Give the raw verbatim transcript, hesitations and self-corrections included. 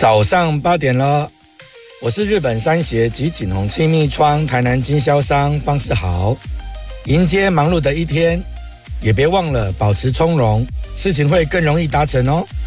早上八点了，我是日本山鞋及锦宏气密窗台南经销商方世豪。迎接忙碌的一天，也别忘了保持从容，事情会更容易达成哦。